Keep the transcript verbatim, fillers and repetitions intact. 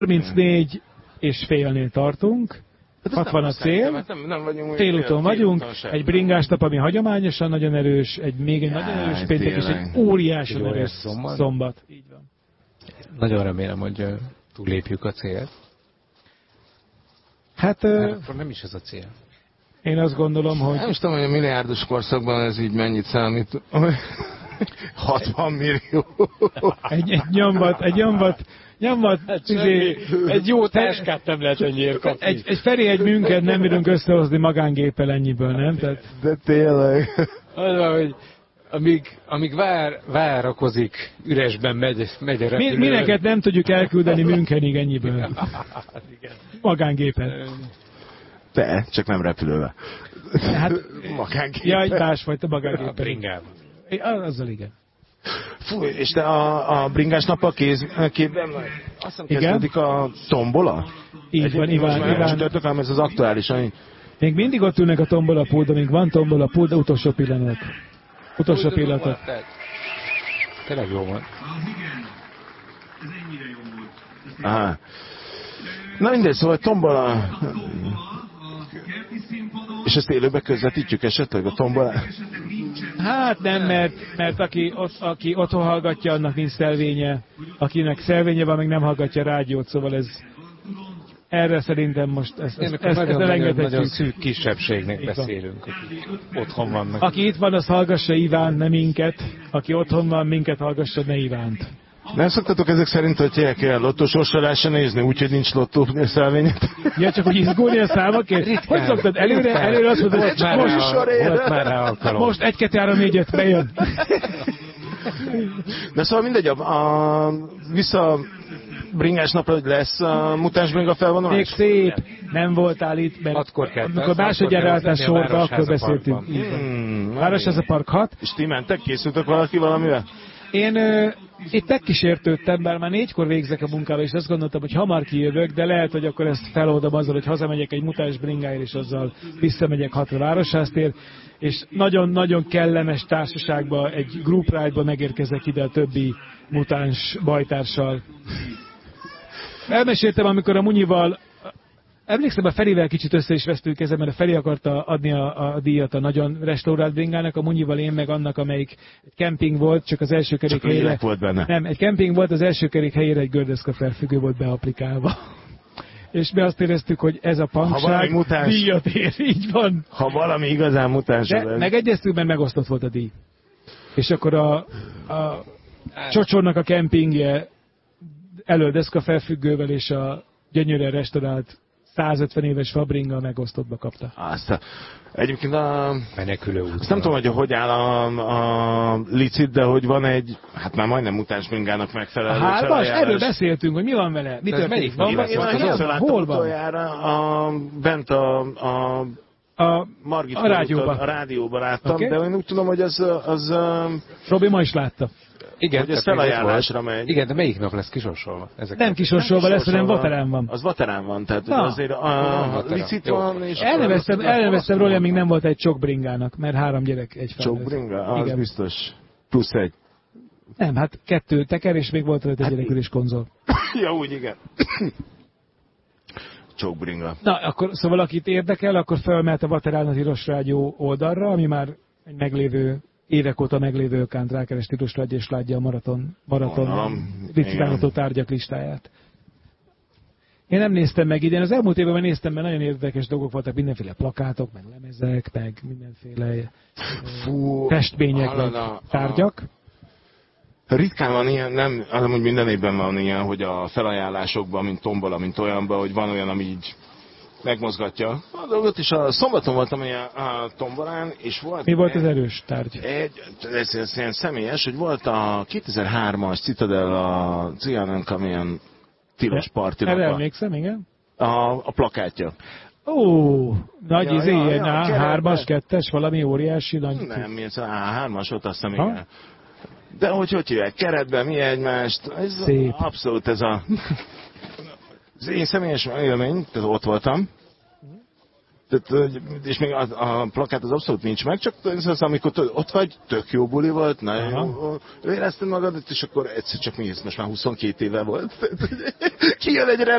harmincnégy és félnél tartunk. hatvan a cél, nem, nem vagyunk félúton vagyunk, egy bringás nap, ami hagyományosan nagyon erős, egy még egy nagyon erős péntek, és egy óriási erős szombat. szombat. Így van. Nagyon remélem, hogy túllépjük a célt. Hát... Akkor nem is ez a cél. Én azt gondolom, hogy... Nem is tudom, hogy a milliárdos korszakban ez így mennyit számít. hatvan millió. Egy, egy nyomvat, egy nyomvat, nyomvat, hát izé, egy jó táskát nem lehet ennyiért kapni. Egy, egy Feri, egy münket nem bírunk összehozni magángéppel ennyiből, nem? Tehát... De tényleg. Az van, hogy amíg, amíg vár, várakozik, üresben megy, megy a repülő. Mi, mineket nem tudjuk elküldeni Münchenig ennyiből. Magángéppel. De, csak nem repülővel. Hát, magángéppel. Ja, egy másfajta magángéppel. A bringával. Azzal igen. Fú, és te a, a bringás nappal kéz, képben vagy? Azt hiszem kezdődik a tombola? Így van, Iván. Iván. Iván. Ez az aktuális, ami... Még mindig ott ülnek a tombola pult, amíg van tombola pult, de utolsó pillanat. Utolsó pillanatot. Tényleg jó van. Aha. Na mindegy, szóval tombola... És ezt élőbe közvetítjük esetleg a tombolát? Hát nem, mert, mert aki, ott, aki otthon hallgatja, annak nincs szelvénye. Akinek szelvénye van, még nem hallgatja a rádiót, szóval ez... Erre szerintem most ezt, ezt, ezt, ezt nagyon, nagyon szűk kisebbségnek beszélünk, akik otthon vannak. Aki itt van, az hallgassa Ivánt, ne minket. Aki otthon van, minket hallgassa, ne Ivánt. Nem szoktatok ezek szerint, hogy el kell lottósorsolásra nézni, úgyhogy nincs lottó szelvényet? Ja, csak hogy izgulni a számokért? Hogy szoktad? Előre, előre azt mondod, hogy már most, volt már rá alkalom. Most egy, kettő, három, négy, öt bejön. De szóval mindegy, a, a vissza bringás napra, hogy lesz a mutáns bringa felvonulás? Még szép, nem voltál itt, mert amikor másodjára álltál sorba, akkor beszéltünk. Hmm, Városháza Park hat. És ti mentek? Készültök valaki valamivel? Én ö, itt megkísértődtem, bár már négykor végzek a munkával, és azt gondoltam, hogy hamar kijövök, de lehet, hogy akkor ezt feloldom azzal, hogy hazamegyek egy mutáns bringáért, és azzal visszamegyek hatra Városháztér, és nagyon-nagyon kellemes társaságba, egy group ride-ba megérkezek ide a többi mutáns bajtársal. Elmeséltem, amikor a Munyival, emlékszem, a Ferivel kicsit össze is vesztünk ezen, mert a Feri akarta adni a, a díjat a nagyon restaurált bringának, a Munyival én meg annak, amelyik egy kemping volt, csak az első kerék helyére... volt benne. Nem, egy kemping volt, az első kerék helyére egy gördeszka felfüggő volt beaplikálva. És mi azt éreztük, hogy ez a pankság mutáns... díjat ér, így van. Ha valami igazán mutáns... De ez... megegyeztünk, mert megosztott volt a díj. És akkor a, a Csocsornak a kempingje elől deszka felfüggővel és a gyönyörűen restaurált százötven éves fabringa megosztottba kapta. Azt egyébként a... menekülő út. Azt nem tudom, hogy hogy áll a, a licit, de hogy van egy, hát már majdnem mutáns bringának megfelelő hármas? Erről beszéltünk, hogy mi van vele. Mi történik? Van, van, van, van, hol van? A, bent a, a a, Margit a rádióban. A rádióban láttam, okay. De én úgy tudom, hogy az... az Robi ma is látta. Igen, hogy ez felajánlásra megy. Igen, de melyik nap lesz kisorsolva? Ezek nem kisorsolva lesz, hanem Vaterán van. Az Vaterán van, tehát na, azért a, a licit van. És elneveztem, elneveztem róla, amíg nem volt egy csokbringának, mert három gyerek egy fel. Csokbringa? Az igen. Biztos. Plusz egy. Nem, hát kettő teker, és még volt egy hát gyerekülés konzol. Ja, úgy igen. Csokbringa. Na, akkor szóval akit érdekel, akkor felmelt a Vaterán az Iros Rádió oldalra, ami már egy meglévő évek óta meglévő kánt rákeres Titus Rádió, és látja a maraton, maraton licitálható tárgyak listáját. Én nem néztem meg idén, az elmúlt évben néztem, mert nagyon érdekes dolgok voltak, mindenféle plakátok, meg lemezek, meg mindenféle Fú, festmények, meg tárgyak. Ritkán van ilyen, nem, az amúgy minden évben van ilyen, hogy a felajánlásokban, mint tombola, mint olyanban, hogy van olyan, ami így megmozgatja a dolgot, és a szombaton voltam ilyen a tombolán, és volt... Mi volt az erős tárgy? Egy, ez, ez ilyen személyes, hogy volt a kétezer-hármas Citadella Cianen Kamilyen tilos partinak. Erre emlékszem, igen? A, a plakátja. Ó, nagy ja, izé, ja, ilyen ja, á hármas, kettes, valami óriási nagy... Nem, ez a á hármas volt, azt hiszem, igen. De hogy hogy hívják, keretben, mi egymást, ez szép. Abszolút ez a... Az én személyes élmény, tehát ott voltam, tehát, és még a, a plakát az abszolút nincs meg, csak az, amikor ott vagy, tök jó buli volt, nagyon jó, érezted magadat, és akkor egyszer csak mi, most már huszonkét éve volt. Kijön egy